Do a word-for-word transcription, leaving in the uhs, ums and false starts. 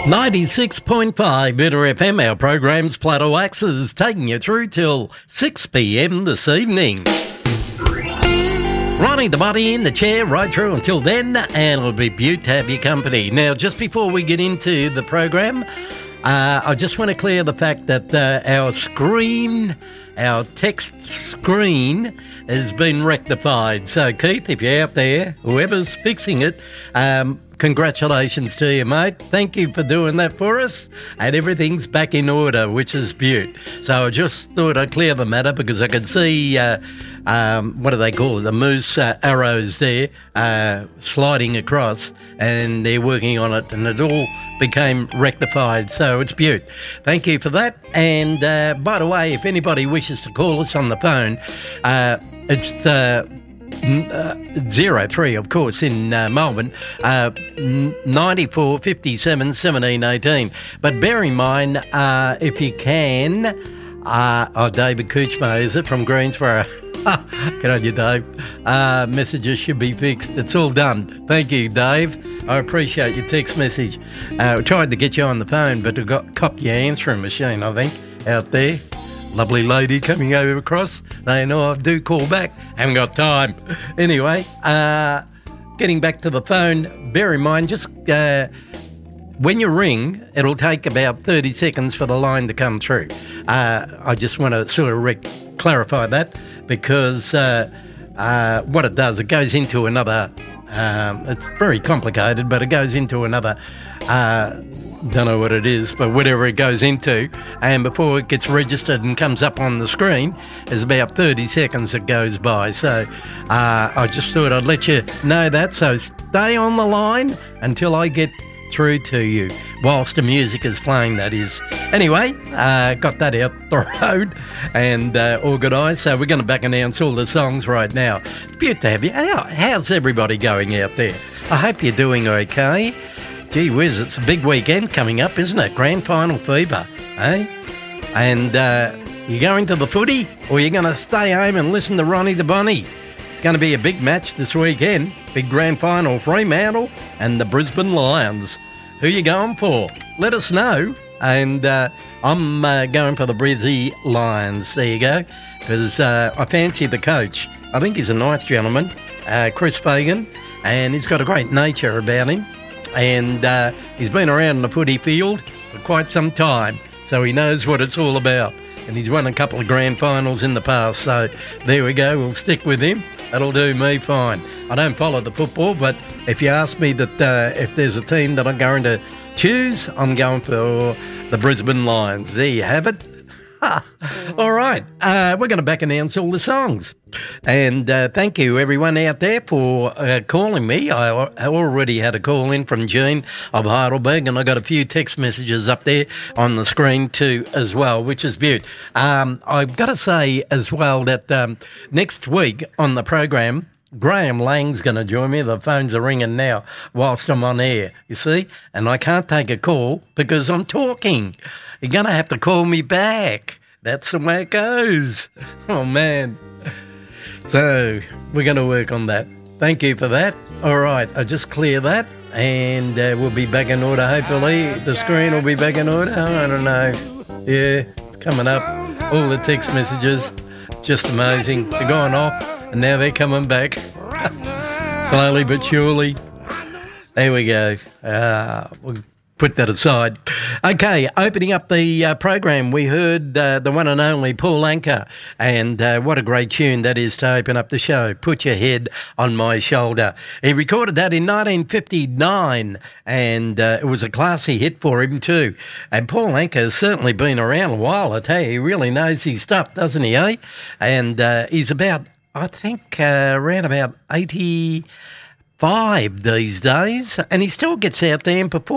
ninety-six point five Bitter F M, our program's Plato Axes, taking you through till six p.m. this evening. Ronnie the Buddy in the chair right through until then, and it'll be beaut to have your company. Now, just before we get into the program, uh, I just want to clear the fact that uh, our screen, our text screen has been rectified. So, Keith, if you're out there, whoever's fixing it, um, congratulations to you, mate. Thank you for doing that for us. And everything's back in order, which is beaut. So I just thought I'd clear the matter because I could see, uh, um, what do they call it, the moose uh, arrows there uh, sliding across, and they're working on it, and it all became rectified. So it's beaut. Thank you for that. And uh, by the way, if anybody wishes to call us on the phone, uh, it's... Uh, Uh, zero three, of course, in uh, Melbourne, uh, ninety-four fifty-seven seventeen eighteen. But bear in mind, uh, if you can, uh, oh, David Kuchma, is it, from Greensboro? Good on you, Dave. Uh, messages should be fixed. It's all done. Thank you, Dave. I appreciate your text message. Uh, we tried to get you on the phone, but we got copped your answering machine, I think, out there. Lovely lady coming over across. They know I do call back. Haven't got time. Anyway, uh, getting back to the phone, bear in mind, just uh, when you ring, it'll take about thirty seconds for the line to come through. Uh, I just want to sort of rec- clarify that because uh, uh, what it does, it goes into another, um, it's very complicated, but it goes into another, uh, don't know what it is, but whatever it goes into, and before it gets registered and comes up on the screen, there's about thirty seconds that goes by. So uh, I just thought I'd let you know that. So stay on the line until I get through to you, whilst the music is playing, that is. Anyway, uh, got that out the road and uh, organised. So we're going to back announce all the songs right now. It's beautiful to have you. How, how's everybody going out there? I hope you're doing okay. Gee whiz, it's a big weekend coming up, isn't it? Grand final fever, eh? And uh, you going to the footy, or you going to stay home and listen to Ronnie the Bunny? It's going to be a big match this weekend. Big grand final, Fremantle and the Brisbane Lions. Who you going for? Let us know. And uh, I'm uh, going for the Brizzy Lions. There you go. Because uh, I fancy the coach. I think he's a nice gentleman, uh, Chris Fagan, and he's got a great nature about him. And uh, he's been around the footy field for quite some time, so he knows what it's all about. And he's won a couple of grand finals in the past, so there we go. We'll stick with him. That'll do me fine. I don't follow the football, but if you ask me that uh, if there's a team that I'm going to choose, I'm going for the Brisbane Lions. There you have it. All right, uh, we're going to back announce all the songs. And uh, thank you, everyone out there, for uh, calling me. I, I already had a call in from Jean of Heidelberg, and I got a few text messages up there on the screen too as well, which is beautiful. Um, I've got to say as well that um, next week on the program, Graham Lang's going to join me. The phones are ringing now whilst I'm on air, you see, and I can't take a call because I'm talking. You're going to have to call me back. That's the way it goes. Oh, man. So we're going to work on that. Thank you for that. All right, I'll just clear that, and uh, we'll be back in order, hopefully. The screen will be back in order. I don't know. Yeah, it's coming up. All the text messages, just amazing. They're going off, and now they're coming back. Slowly but surely. There we go. Uh, we'll put that aside. Okay, opening up the uh, program, we heard uh, the one and only Paul Anka, and uh, what a great tune that is to open up the show, Put Your Head on My Shoulder. He recorded that in nineteen fifty-nine, and uh, it was a classy hit for him too. And Paul Anka has certainly been around a while, I tell you. He really knows his stuff, doesn't he, eh? And uh, he's about, I think, uh, around about eighty-five these days, and he still gets out there and performs.